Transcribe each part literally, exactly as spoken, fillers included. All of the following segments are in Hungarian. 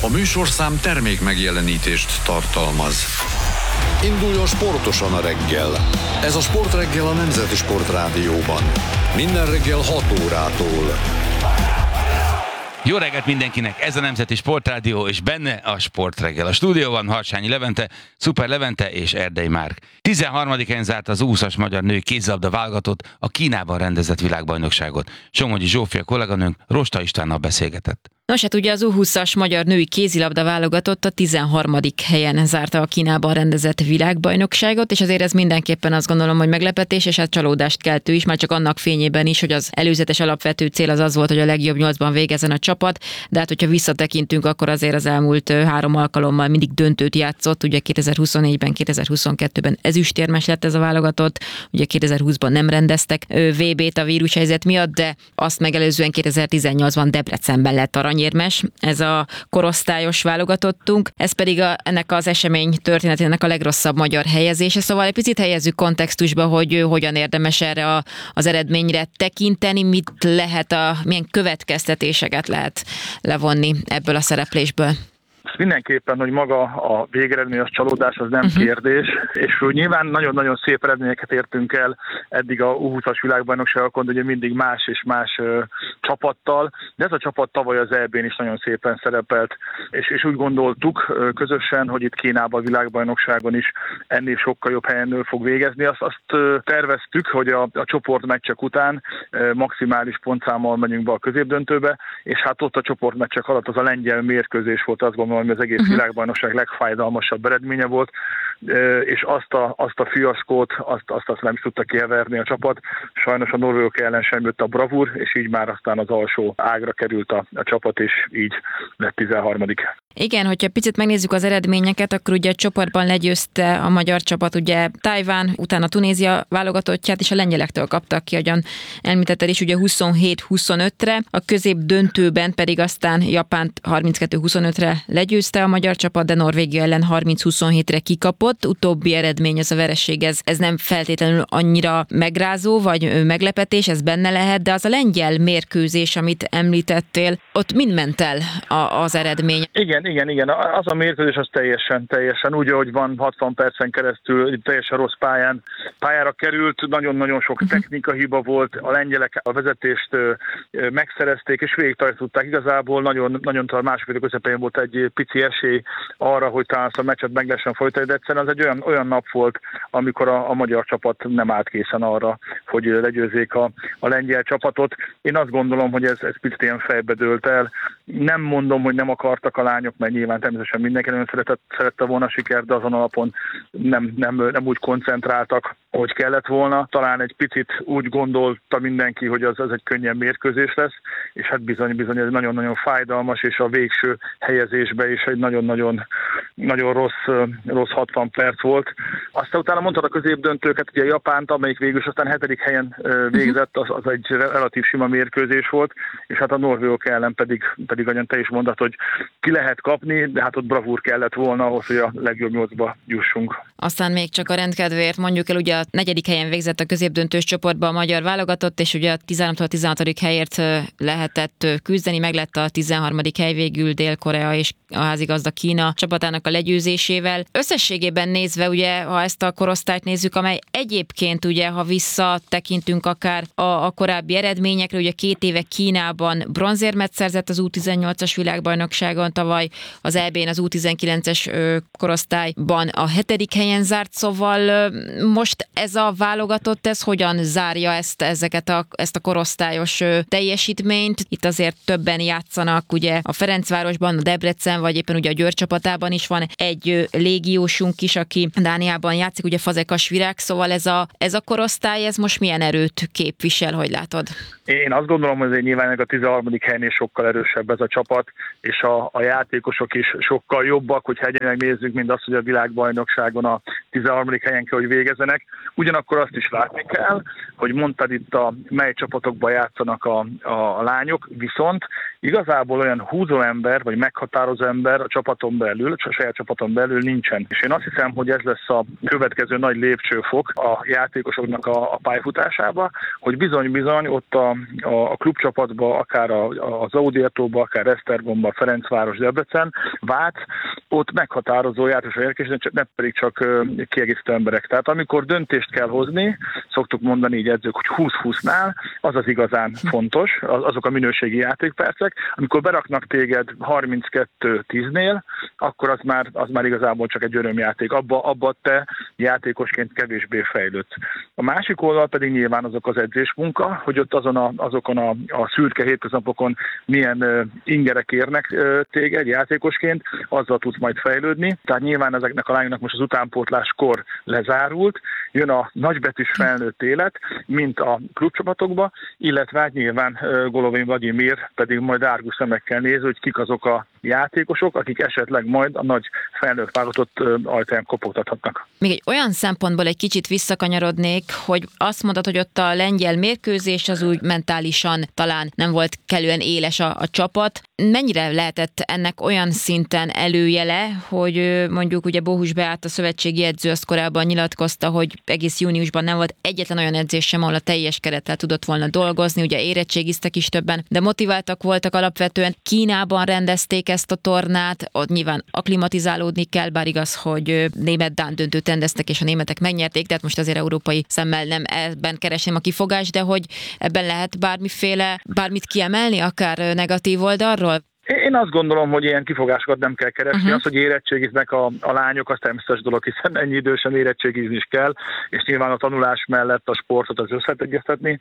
A műsorszám termék megjelenítést tartalmaz. Induljon sportosan a reggel. Ez a Sportreggel a Nemzeti Sportrádióban. Minden reggel hat órától. Jó reggelt mindenkinek, ez a Nemzeti Sportrádió, és benne a Sportreggel. A stúdióban Harsányi Levente, Szuper Levente és Erdei Márk. tizenharmadikán zárt az úszas magyar női kézilabda válogatott a Kínában rendezett világbajnokságot. Somogyi Zsófia kolléganőnk Rosta Istvánnal beszélgetett. Nos, hát ugye az U húszas magyar női kézilabda válogatott a tizenharmadik helyen zárta a Kínában rendezett világbajnokságot, és azért ez mindenképpen azt gondolom, hogy meglepetés, és hát csalódást keltő is, már csak annak fényében is, hogy az előzetes alapvető cél az az volt, hogy a legjobb nyolcban végezzen a csapat, de hát hogyha visszatekintünk, akkor azért az elmúlt három alkalommal mindig döntőt játszott, ugye kétezer-huszonnégyben, kétezer-huszonkettőben ezüstérmes lett ez a válogatott, ugye kétezer-húszban nem rendeztek vé bét a vírushelyzet miatt, de azt megelőzően kétezer-tizennyolcban Debrecenben lett aranyérmes, ez a korosztályos válogatottunk, ez pedig a, ennek az esemény történetének a legrosszabb magyar helyezése, szóval egy picit helyezzük kontextusba, hogy hogyan érdemes erre a, az eredményre tekinteni, mit lehet a, milyen következtetéseket lehet levonni ebből a szereplésből. Mindenképpen, hogy maga a végeredmény, az csalódás, az nem uh-huh. kérdés, és nyilván nagyon-nagyon szép eredményeket értünk el eddig a U húszas világbajnokságokon, ugye mindig más és más ö, csapattal, de ez a csapat tavaly az é bén is nagyon szépen szerepelt, és, és úgy gondoltuk ö, közösen, hogy itt Kínában a világbajnokságon is ennél sokkal jobb helyen fog végezni. Azt, azt ö, terveztük, hogy a, a csoportmeccsek után ö, maximális pontszámmal megyünk be a középdöntőbe, és hát ott a csoportmeccsek alatt az a lengyel mérkőzés volt, azt gondolom, ami az egész uh-huh. világbajnokság legfájdalmasabb eredménye volt, és azt a, azt a fiaskót, azt, azt, azt nem is tudta kiheverni a csapat. Sajnos a norvégok ellen sem jött a bravúr, és így már aztán az alsó ágra került a, a csapat, és így lett tizenharmadik. Igen, hogyha picit megnézzük az eredményeket, akkor ugye a csoportban legyőzte a magyar csapat ugye Tajvan, utána Tunézia válogatottját, és a lengyelektől kaptak ki, ahogyan említetted is, ugye huszonhét huszonötre, a közép döntőben pedig aztán Japánt harminckettő huszonötre legyőzte a magyar csapat, de Norvégia ellen harminc huszonhétre kikapott. Utóbbi eredmény, ez a vereség, ez, ez nem feltétlenül annyira megrázó, vagy meglepetés, ez benne lehet, de az a lengyel mérkőzés, amit említettél, ott mind ment el a, az eredmény. Igen, igen, igen. Az a mérkőzés az teljesen, teljesen úgy, ahogy van, hatvan percen keresztül teljesen rossz pályán pályára került, nagyon-nagyon sok technikahiba volt, a lengyelek a vezetést megszerezték, és végigtartották. Igazából nagyon, nagyon talán második közepén volt egy pici esély arra, hogy talán azt a meccset meg lehessen folytatni, de egyszerűen az egy olyan, olyan nap volt, amikor a, a magyar csapat nem állt készen arra, hogy legyőzzék a, a lengyel csapatot. Én azt gondolom, hogy ez, ez picit ilyen fejbe dőlt el. Nem mondom, hogy nem akartak a lányok, mert nyilván természetesen mindenki nagyon szeretett, szerette volna a sikert, de azon alapon nem, nem, nem úgy koncentráltak, hogy kellett volna. Talán egy picit úgy gondolta mindenki, hogy az, az egy könnyebb mérkőzés lesz, és hát bizony, bizony ez nagyon-nagyon fájdalmas, és a végső helyezésbe is egy nagyon-nagyon nagyon rossz, rossz hatvan perc volt. Aztán utána mondtad a középdöntőket, ugye a Japánt, amelyik végül is aztán hetedik helyen végzett, az, az egy relatív sima mérkőzés volt, és hát a norvégok ellen pedig, pedig ahogyan te is mondtad, hogy ki lehet kapni, de hát ott bravúr kellett volna ahhoz, hogy a legjobb nyolcba jussunk. Aztán még csak a rendkedvéért mondjuk el, ugye a negyedik helyen végzett a középdöntős csoportba a magyar válogatott, és ugye a tizenharmadikától a tizenhatodik helyért lehetett küzdeni, meg lett a tizenharmadik hely végül Dél-Korea és a házigazda Kína csapatának a legyőzésével. Összességében nézve, ugye, ha ezt a korosztályt nézzük, amely egyébként ugye, ha visszatekintünk akár a, a korábbi eredményekre, ugye két éve Kínában bronzérmet szerzett az U tizennyolcas világbajnokságon, tavaly az é bén az U tizenkilences korosztályban a hetedik helyen zárt, szóval most ez a válogatott, ez hogyan zárja ezt, ezeket a, ezt a korosztályos teljesítményt? Itt azért többen játszanak, ugye a Ferencvárosban, a Debrecen, vagy éppen ugye a Győr csapatában is van egy légiósunk is, aki Dániában játszik, ugye Fazekas Virág, szóval ez a, ez a korosztály, ez most milyen erőt képvisel, hogy látod? Én azt gondolom, hogy nyilván a tizenharmadik helynél sokkal erősebb ez a csapat, és a, a játékosok is sokkal jobbak, hogyha egyenleg nézzük, mint azt, hogy a világbajnokságon a tizenharmadik helyen kell, hogy végezzenek. Ugyanakkor azt is látni kell, hogy mondtad itt, a mely csapatokban játszanak a, a, a lányok, viszont igazából olyan húzó ember, vagy meghatározó ember a csapaton belül, a saját csapaton belül nincsen. És én azt hiszem, hogy ez lesz a következő nagy lépcsőfok a játékosoknak a, a pályafutásába, hogy bizony-bizony ott a, a, a klubcsapatban, akár a, az Audiatóban, akár Esztergomban, Ferencváros, Debrecen, Debrecen, Vác, ott meghatározó játékosok érkeznek, nem pedig csak kiegészítő emberek. Tehát amikor döntést kell hozni, szoktuk mondani így edzők, hogy húsz-húsznál, az az igazán fontos, azok a minőségi játékpercek. Amikor beraknak téged harminckettő tíznél, akkor az már, az már igazából csak egy örömjáték. Abba, abba te játékosként kevésbé fejlődsz. A másik oldal pedig nyilván azok az edzésmunka, hogy ott azon a, azokon a, a szürke hétköznapokon milyen uh, ingerek érnek uh, téged játékosként, azzal tudsz majd fejlődni. Tehát nyilván ezeknek a lányoknak most az utánpótláskor lezárult, jön a nagybetűs felnőtt élet, mint a klubcsapatokba, illetve hát nyilván uh, Golovin Vladimir pedig majd árgus szemekkel néz, hogy kik azok a játékosok, akik esetleg majd a nagy felnőtt válogatott uh, ajtaján kopogtathatnak. Még egy olyan szempontból egy kicsit visszakanyarodnék, hogy azt mondod, hogy ott a lengyel mérkőzés az úgy mentálisan talán nem volt kellően éles a, a csapat. Mennyire lehetett ennek olyan szinten előjele, hogy mondjuk ugye Bohus Beáta szövetségi edző azt korábban nyilatkozta, hogy egész júniusban nem volt egyetlen olyan edzés sem, ahol a teljes kerettel tudott volna dolgozni, ugye érettségiztek is többen, de motiváltak voltak alapvetően. Kínában rendezték ezt a tornát, ott nyilván akklimatizálódni kell, bár igaz, hogy német-dán döntőt rendeztek, és a németek megnyerték, tehát most azért európai szemmel nem ebben keresném a kifogást, de hogy ebben lehet bármiféle, bármit kiemelni, akár negatív oldalról? Én azt gondolom, hogy ilyen kifogásokat nem kell keresni. Uh-huh. Az, hogy érettségiznek a, a lányok, az természetes dolog, hiszen ennyi idősen érettségizni is kell, és nyilván a tanulás mellett a sportot az összeegyeztetni.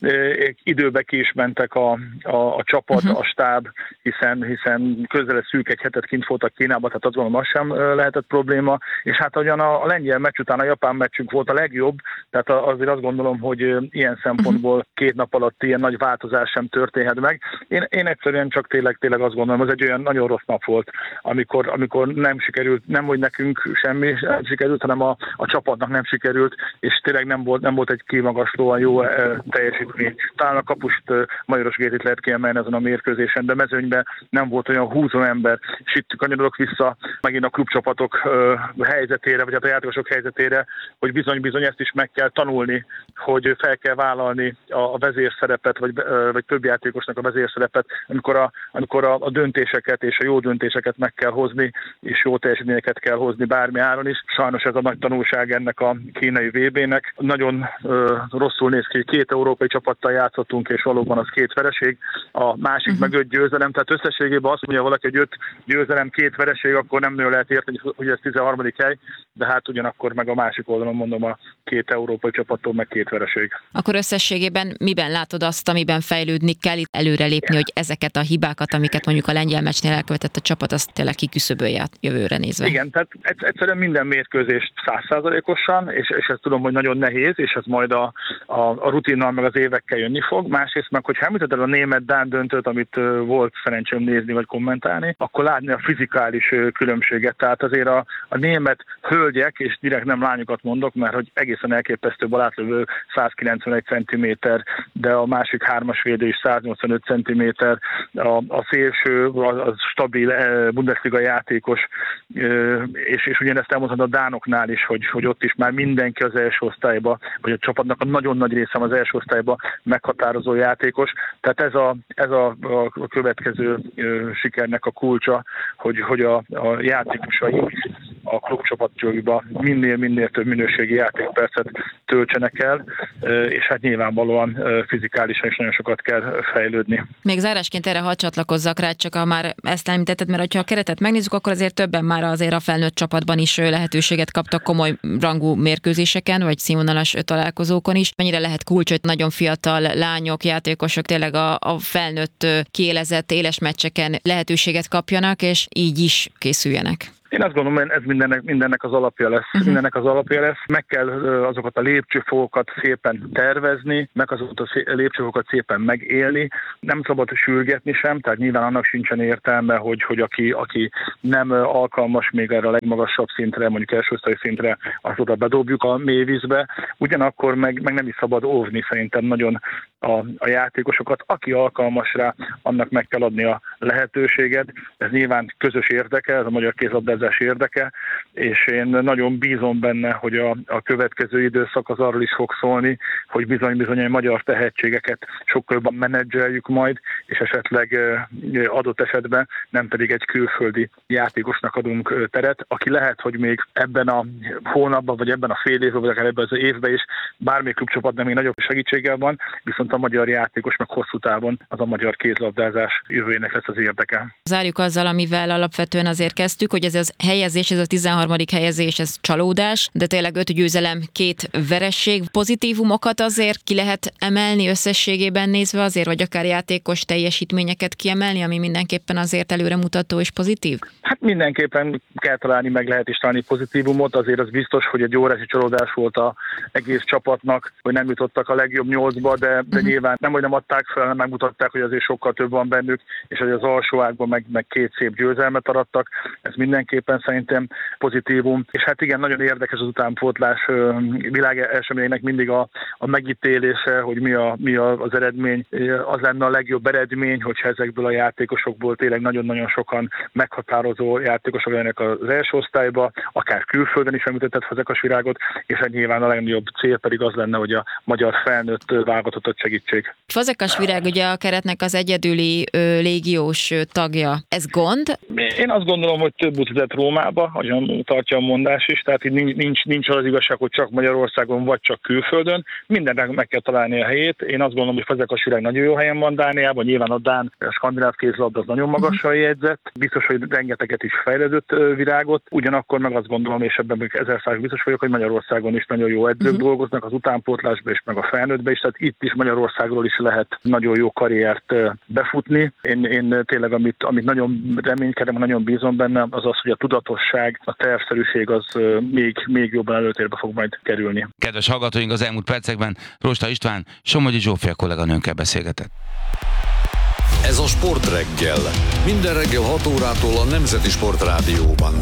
Időbe ki is mentek a, a, a csapat, uh-huh. a stáb, hiszen, hiszen közel szűk egy hetet kint voltak Kínában, tehát azt gondolom, az sem lehetett probléma. És hát ahogyan a, a lengyel meccs után a japán meccsünk volt a legjobb, tehát azért azt gondolom, hogy ilyen szempontból uh-huh. két nap alatt ilyen nagy változás sem történhet meg. Én, én egyszerűen csak tényleg, tényleg azt gondolom, az egy olyan nagyon rossz nap volt, amikor, amikor nem sikerült, nem hogy nekünk semmi sikerült, hanem a, a csapatnak nem sikerült, és tényleg nem volt, nem volt egy kimagaslóan jó e, teljesítmény. Talán a kapust e, Majoros Gétit lehet kiemelni ezen a mérkőzésen, de mezőnyben nem volt olyan húzó ember, és itt kanyarodok vissza megint a klubcsapatok e, helyzetére, vagy hát a játékosok helyzetére, hogy bizony-bizony ezt is meg kell tanulni, hogy fel kell vállalni a, a vezérszerepet, vagy, e, vagy több játékosnak a vezérszerepet, amikor a, amikor a, a döntéseket és a jó döntéseket meg kell hozni, és jó teljesítményeket kell hozni bármi áron is. Sajnos ez a nagy tanulság ennek a kínai vé bének. Nagyon ö, rosszul néz ki, két európai csapattal játszottunk, és valóban az két vereség, a másik uh-huh. meg öt győzelem, tehát összességében azt mondja valaki, hogy öt győzelem, két vereség, akkor nem nő lehet érteni, hogy ez tizenharmadik hely, de hát ugyanakkor meg a másik oldalon mondom a két európai csapattól meg két vereség. Akkor összességében miben látod azt, amiben fejlődni kell, itt előrelépni, hogy ezeket a hibákat, amiket mondjuk a lengyel meccsnél elkövetett a csapat, azt tényleg kiküszöbölje a jövőre nézve. Igen, tehát egyszerűen minden mérkőzést száz százalékosan, és, és ezt tudom, hogy nagyon nehéz, és ez majd a, a, a rutinnal meg az évekkel jönni fog. Másrészt meg, hogyha említetted a német-dán döntőt, amit volt szerencsém nézni vagy kommentálni, akkor látni a fizikális különbséget. Tehát azért a, a német hölgyek, és direkt nem lányokat mondok, mert hogy egészen elképesztő balátlövő százkilencvenegy centiméter, de a másik hármas védő is száznyolcvanöt centiméter, a, a szélső, az stabil Bundesliga játékos, és, és ugyanezt elmondhatom a dánoknál is, hogy, hogy ott is már mindenki az első osztályba, vagy a csapatnak a nagyon nagy része az első osztályba meghatározó játékos. Tehát ez a, ez a, a következő sikernek a kulcsa, hogy, hogy a, a játékosai a klubcsapatjogban minél-minél több minőségi játékpercet töltsenek el, és hát nyilvánvalóan fizikálisan is nagyon sokat kell fejlődni. Még zárásként erre hadd csatlakozzak rá, csak ha már ezt említetted, mert ha a keretet megnézzük, akkor azért többen már azért a felnőtt csapatban is lehetőséget kaptak komoly rangú mérkőzéseken, vagy színvonalas találkozókon is. Mennyire lehet kulcs, hogy nagyon fiatal lányok, játékosok tényleg a, a felnőtt kiélezett éles meccseken lehetőséget kapjanak, és így is készüljenek. Én azt gondolom, hogy ez mindennek, mindennek az alapja lesz. Uh-huh. Mindennek az alapja lesz. Meg kell azokat a lépcsőfokokat szépen tervezni, meg azokat a lépcsőfokokat szépen megélni. Nem szabad sürgetni sem, tehát nyilván annak sincsen értelme, hogy, hogy aki, aki nem alkalmas még erre a legmagasabb szintre, mondjuk első osztály szintre, azt oda bedobjuk a mélyvízbe. Ugyanakkor meg, meg nem is szabad óvni szerintem nagyon a, a játékosokat. Aki alkalmas rá, annak meg kell adni a lehetőséget. Ez nyilván közös érdeke, ez a magyar kézlabda labdázás érdeke, és én nagyon bízom benne, hogy a, a következő időszak az arról is fog szólni, hogy bizony-bizony magyar tehetségeket sokkal jobban menedzseljük majd, és esetleg adott esetben nem pedig egy külföldi játékosnak adunk teret, aki lehet, hogy még ebben a hónapban, vagy ebben a fél évben, vagy akár ebben az évben is bármelyik klubcsapatban még nagyobb segítséggel van, viszont a magyar játékos meg hosszú távon az a magyar kézlabdázás jövőjének lesz az érdeke. Zárjuk azzal, amivel alapvetően azért kezdtük, hogy ez az helyezés, ez a tizenharmadik helyezés, ez csalódás, de tényleg öt győzelem, két veresség. Pozitívumokat azért ki lehet emelni összességében nézve azért, vagy akár játékos teljesítményeket kiemelni, ami mindenképpen azért előremutató és pozitív? Hát mindenképpen kell találni, meg lehet is találni pozitívumot, azért az biztos, hogy egy óriási csalódás volt az egész csapatnak, hogy nem jutottak a legjobb nyolcba, de, de uh-huh. nyilván nem, hogy nem adták fel, hanem megmutatták, hogy azért sokkal több van bennük, és hogy az alsó ágban meg, meg két szép győzelmet arattak, ez mindenképpen szerintem pozitívum. És hát igen, nagyon érdekes az utánpótlás világ eseménynek mindig a, a megítélése, hogy mi, a, mi a, az eredmény, az lenne a legjobb eredmény, hogyha ezekből a játékosokból tényleg nagyon-nagyon sokan meghatározó játékosok lennek az első osztályba, akár külföldön is említett Fazekas-Virágot, és hát nyilván a legnagyobb cél pedig az lenne, hogy a magyar felnőtt válogatottat segítség. Fazekas-Virág ugye a keretnek az egyedüli ö, légiós ö, tagja. Ez gond? Én azt gondolom, hogy több utazat Rómába, ahogyan tartja a mondás is, tehát itt nincs, nincs az igazság, hogy csak Magyarországon vagy csak külföldön. Mindennek meg kell találni a helyét. Én azt gondolom, hogy Fazekas-Virág nagyon jó helyen van Dániában, nyilván a dán a skandináv kézlabda az nagyon magasra jegyzett. Biztos, hogy rengeteget is fejlődött Virágot, ugyanakkor meg azt gondolom, és ebben még ezer százalék biztos vagyok, hogy Magyarországon is nagyon jó edzők uh-huh. dolgoznak az utánpótlásban és meg a felnőttben is, tehát itt is Magyarországról is lehet nagyon jó karriert befutni. Én, én tényleg, amit, amit nagyon reménykedem, nagyon bízom benne, az az, hogy a tudatosság, a tervszerűség az még, még jobban előtérbe fog majd kerülni. Kedves hallgatóink, az elmúlt percekben Rosta István, Somogyi Zsófia kolléganőnkkel beszélgetett. Ez a Sportreggel. Minden reggel hat órától a Nemzeti Sportrádióban.